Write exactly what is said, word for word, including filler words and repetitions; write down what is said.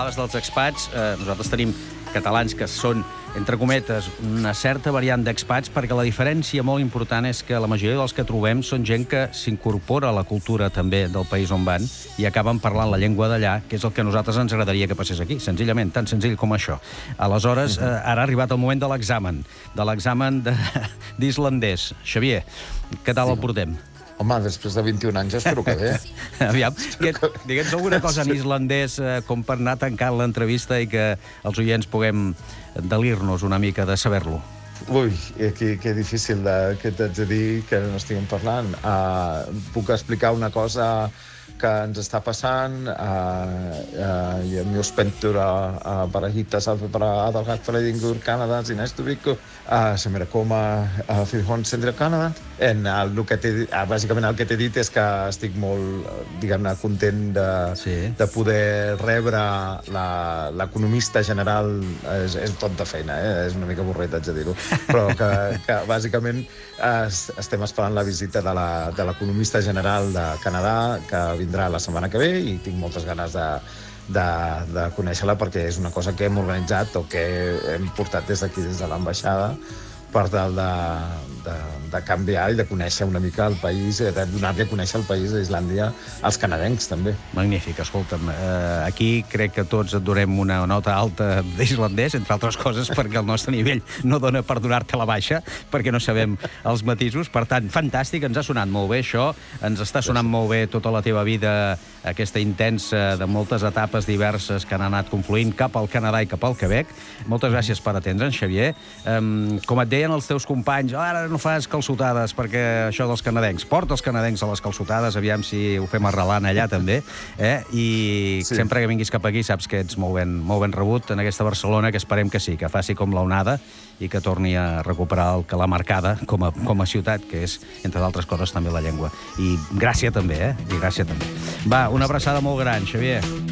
parlaves dels expats, eh, nosaltres tenim catalans que són, entre cometes, una certa variant d'expats, perquè la diferència molt important és que la majoria dels que trobem són gent que s'incorpora a la cultura també del país on van i acaben parlant la llengua d'allà, que és el que a nosaltres ens agradaria que passés aquí, senzillament, tan senzill com això. Aleshores, eh, ara ha arribat el moment de l'examen, de l'examen d'islandès. Xavier, què tal el portem? Home, després de vint-i-un anys espero que bé. Aviam, digue'ns alguna cosa en islandès eh, com per anar tancant l'entrevista i que els oients puguem delir-nos una mica de saber-lo. Ui, que, que difícil de, que t'haig de dir que no estiguem parlant. Uh, puc explicar una cosa que ens està passant. Uh, uh, ég er mjög spenntur að, að bara hitta bara aðalhagfræðingur Kanadans í næstu viku uh, sem er að koma uh, fyrir Honsendir af Kanada. En uh, el que uh, bàsicament el que t'he dit és que estic molt, diguem-ne, content de, sí. de poder rebre l'economista general. És, és tot de feina, eh? És una mica avorrit, haig de dir-ho. Però que, que bàsicament es, estem esperant la visita de l'economista general de Canadà, que vindrà la setmana que ve, i tinc moltes ganes de, de, de conèixer-la perquè és una cosa que hem organitzat o que hem portat des d'aquí, des de l'ambaixada, per tal de, de, de canviar i de conèixer una mica el país, de donar-li a conèixer el país d'Islàndia als canadencs, també. Magnífic, escolta'm, eh, aquí crec que tots et donem una nota alta d'islandès, entre altres coses perquè el nostre nivell no dona per donar-te la baixa, perquè no sabem els matisos. Per tant, fantàstic, ens ha sonat molt bé això, ens està sonant molt bé tota la teva vida, aquesta intensa de moltes etapes diverses que han anat confluint cap al Canadà i cap al Quebec. Moltes gràcies per atendre'ns, Xavier. Um, com et deien els teus companys, oh, ara no fas calçotades perquè això dels canadencs. Porta els canadencs a les calçotades, aviam si ho fem arrelant allà també, eh? I sí. Sempre que vinguis cap aquí saps que ets molt ben, molt ben rebut en aquesta Barcelona, que esperem que sí, que faci com l'onada i que torni a recuperar el que l'ha marcada com a, com a ciutat, que és, entre d'altres coses, també la llengua. I gràcia també, eh? I gràcia també. Va, una abraçada molt gran, Xavier.